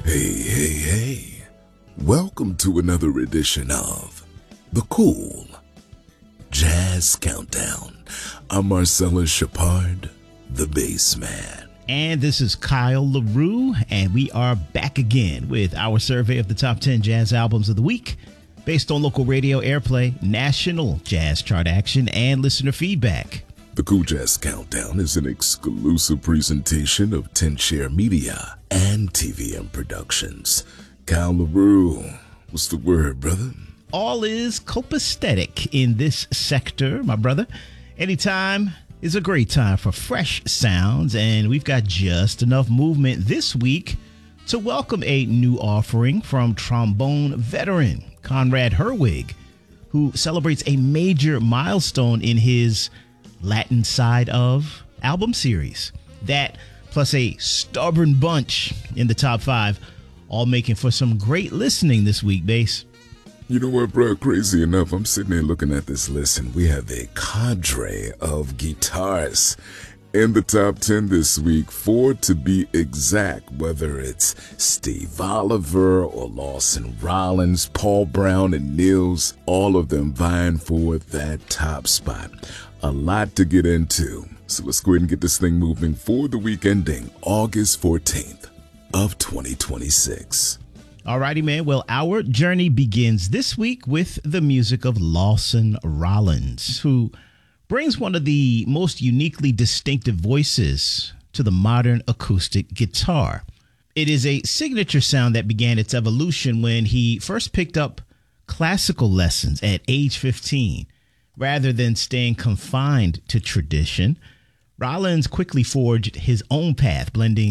Hey. Welcome to another edition of The Cool Jazz Countdown. I'm Marcellus Shepard, the bass man. And this is Kyle LaRue, and we are back again with our survey of the top 10 jazz albums of the week based on local radio airplay, national jazz chart action, and listener feedback. The Cool Jazz Countdown is an exclusive presentation of 10 Share Media and TVM Productions. Kyle LaRue, what's the word, brother? All is copacetic in this sector, my brother. Anytime is a great time for fresh sounds, and we've got just enough movement this week to welcome a new offering from trombone veteran Conrad Herwig, who celebrates a major milestone in his Latin Side of album series. That plus a stubborn bunch in the top 5, all making for some great listening this week, bass. You know what, bro? Crazy enough, I'm sitting here looking at this list, and we have a cadre of guitarists in the top 10 this week, 4 to be exact, whether it's Steve Oliver or Lawson Rollins, Paul Brown and Nils, all of them vying for that top spot. A lot to get into, so let's go ahead and get this thing moving for the week ending August 14th of 2026. Alrighty, man. Well, our journey begins this week with the music of Lawson Rollins, who brings one of the most uniquely distinctive voices to the modern acoustic guitar. It is a signature sound that began its evolution when he first picked up classical lessons at age 15. Rather than staying confined to tradition, Rollins quickly forged his own path, blending